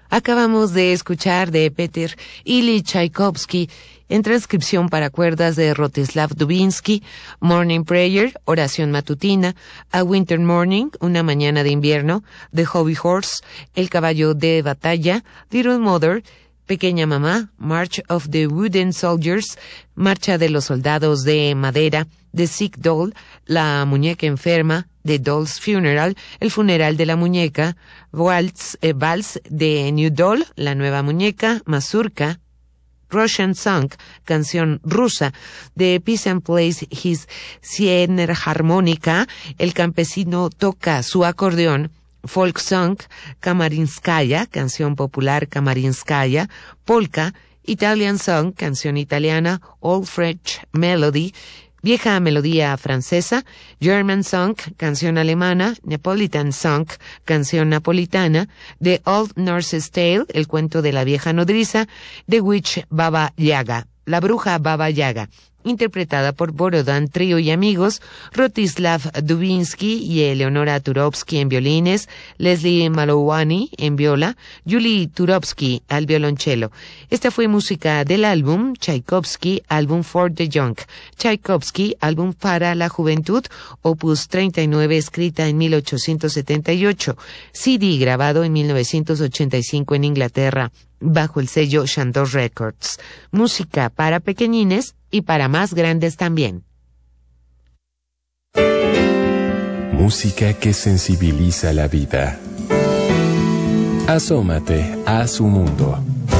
Acabamos de escuchar de Peter Ilyich Tchaikovsky, en transcripción para cuerdas de Rostislav Dubinsky, Morning Prayer, oración matutina, A Winter Morning, una mañana de invierno, The Hobby Horse, el caballo de batalla, Little Mother, Pequeña Mamá, March of the Wooden Soldiers, Marcha de los Soldados de Madera, The Sick Doll, La Muñeca Enferma, The Doll's Funeral, El Funeral de la Muñeca, Vals de New Doll, La Nueva Muñeca, Mazurka, Russian Song, canción rusa, The Peasant Plays His Harmónica, El Campesino toca su acordeón, Folk Song, Kamarinskaya, canción popular Kamarinskaya, Polka, Italian Song, canción italiana, Old French Melody, vieja melodía francesa, German Song, canción alemana, Neapolitan Song, canción napolitana, The Old Nurse's Tale, el cuento de la vieja nodriza, The Witch Baba Yaga, la bruja Baba Yaga, interpretada por Borodan Trío y Amigos, Rostislav Dubinsky y Eleonora Turovsky en violines, Leslie Malouani en viola, Julie Turovsky al violonchelo. Esta fue música del álbum Tchaikovsky, álbum for the Young, Tchaikovsky, álbum para la juventud, opus 39, escrita en 1878, CD grabado en 1985 en Inglaterra, bajo el sello Chandor Records. Música para pequeñines y para más grandes también. Música que sensibiliza la vida. Asómate a su mundo.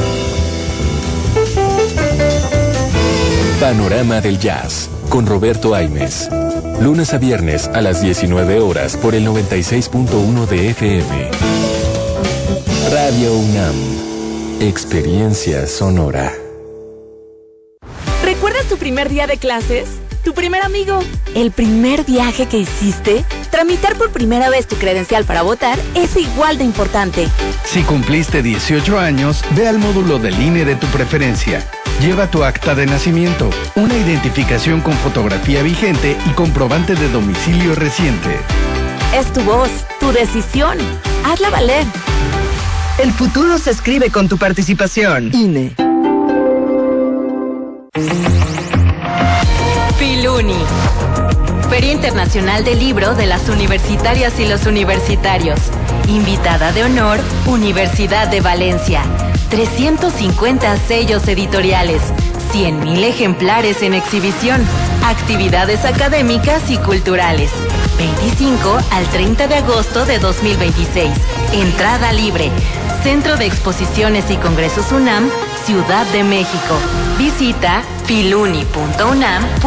Panorama del Jazz, con Roberto Aimes. Lunes a viernes a las 19 horas por el 96.1 de FM. Radio UNAM. Experiencia sonora. ¿Recuerdas tu primer día de clases? ¿Tu primer amigo? ¿El primer viaje que hiciste? Tramitar por primera vez tu credencial para votar es igual de importante. Si cumpliste 18 años, ve al módulo del INE de tu preferencia. Lleva tu acta de nacimiento, una identificación con fotografía vigente y comprobante de domicilio reciente. Es tu voz, tu decisión. Hazla valer. El futuro se escribe con tu participación. INE. Filuni. Feria Internacional del Libro de las Universitarias y los Universitarios. Invitada de honor, Universidad de Valencia. 350 sellos editoriales. 100,000 ejemplares en exhibición. Actividades académicas y culturales. 25 al 30 de agosto de 2026. Entrada libre. Centro de Exposiciones y Congresos UNAM, Ciudad de México. Visita filuni.unam.mx.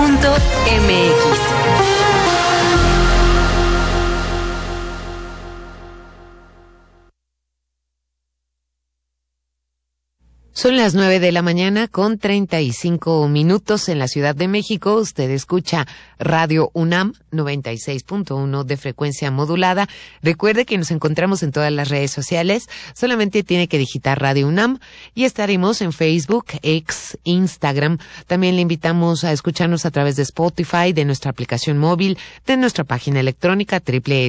Son las 9 de la mañana con 35 minutos en la Ciudad de México. Usted escucha Radio UNAM 96.1 de frecuencia modulada. Recuerde que nos encontramos en todas las redes sociales. Solamente tiene que digitar Radio UNAM y estaremos en Facebook, X, Instagram. También le invitamos a escucharnos a través de Spotify, de nuestra aplicación móvil, de nuestra página electrónica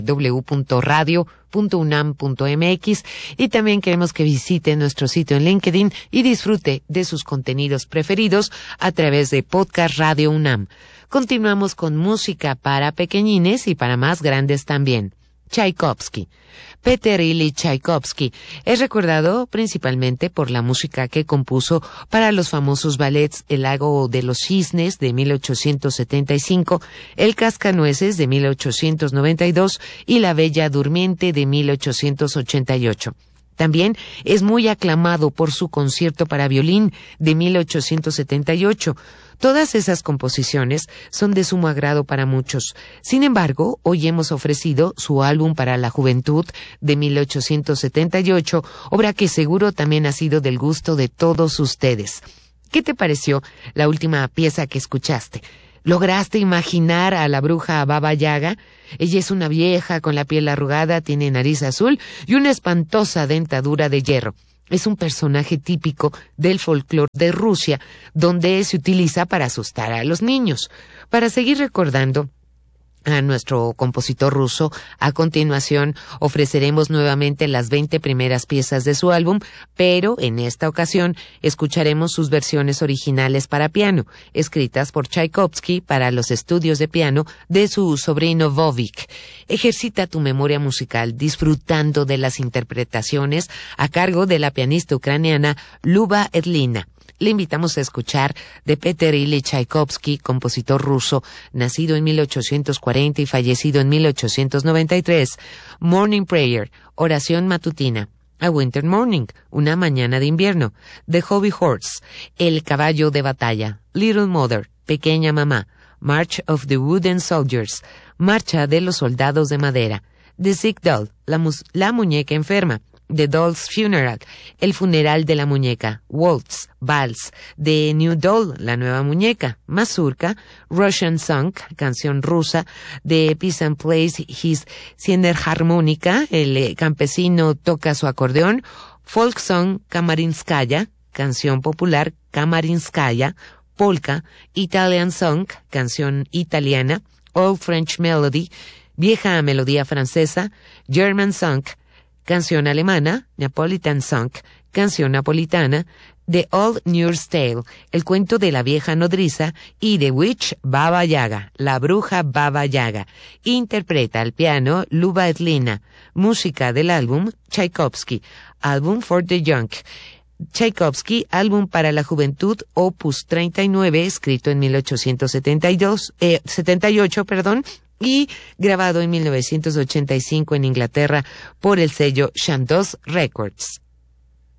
www.radio.unam.mx, y también queremos que visite nuestro sitio en LinkedIn y disfrute de sus contenidos preferidos a través de Podcast Radio UNAM. Continuamos con música para pequeñines y para más grandes también. Tchaikovsky. Peter Ilyich Tchaikovsky es recordado principalmente por la música que compuso para los famosos ballets El Lago de los Cisnes de 1875, El Cascanueces de 1892 y La Bella Durmiente de 1888. También es muy aclamado por su concierto para violín de 1878. Todas esas composiciones son de sumo agrado para muchos. Sin embargo, hoy hemos ofrecido su álbum para la juventud de 1878, obra que seguro también ha sido del gusto de todos ustedes. ¿Qué te pareció la última pieza que escuchaste? ¿Lograste imaginar a la bruja Baba Yaga? Ella es una vieja con la piel arrugada, tiene nariz azul y una espantosa dentadura de hierro. Es un personaje típico del folclore de Rusia, donde se utiliza para asustar a los niños. Para seguir recordando a nuestro compositor ruso. A continuación ofreceremos nuevamente las 20 primeras piezas de su álbum, pero en esta ocasión escucharemos sus versiones originales para piano, escritas por Tchaikovsky para los estudios de piano de su sobrino Vovik. Ejercita tu memoria musical disfrutando de las interpretaciones a cargo de la pianista ucraniana Luba Edlina. Le invitamos a escuchar de Peter Ilyich Tchaikovsky, compositor ruso, nacido en 1840 y fallecido en 1893, Morning Prayer, oración matutina. A Winter Morning, una mañana de invierno. The Hobby Horse, el caballo de batalla. Little Mother, pequeña mamá. March of the Wooden Soldiers, marcha de los soldados de madera. The Sick Doll, la muñeca enferma. The Doll's Funeral, el funeral de la muñeca. Waltz, vals. The New Doll, la nueva muñeca. Mazurka, Russian Song, canción rusa. The Peasant Plays His Sienderharmonika, el campesino toca su acordeón. Folk Song, Kamarinskaya, canción popular, Kamarinskaya. Polka, Italian Song, canción italiana. Old French Melody, vieja melodía francesa. German Song, canción alemana. Napolitan Song, canción napolitana. The Old Nurse Tale, el cuento de la vieja nodriza. Y The Witch Baba Yaga, la bruja Baba Yaga. Interpreta al piano Luba Edlina. Música del álbum Tchaikovsky, Album for the Young. Tchaikovsky, álbum para la juventud, opus 39, escrito en 1878, y grabado en 1985 en Inglaterra por el sello Chandos Records.